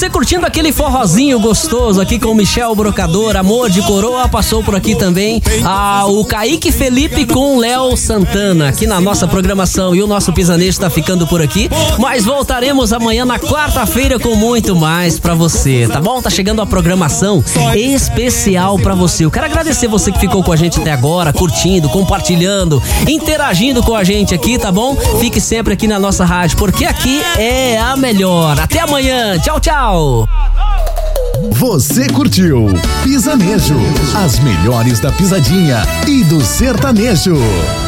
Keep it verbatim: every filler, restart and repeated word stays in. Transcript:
você curtindo aquele forrozinho gostoso aqui com o Michel Brocador, Amor de Coroa, passou por aqui também ah, o Kaique Felipe com o Léo Santana aqui na nossa programação, e o nosso pisanejo tá ficando por aqui, mas voltaremos amanhã na quarta-feira com muito mais pra você, tá bom? Tá chegando a programação especial pra você. Eu quero agradecer você que ficou com a gente até agora, curtindo, compartilhando, interagindo com a gente aqui, tá bom? Fique sempre aqui na nossa rádio, porque aqui é a melhor. Até amanhã, tchau, tchau. Você curtiu Pisanejo, as melhores da pisadinha e do sertanejo.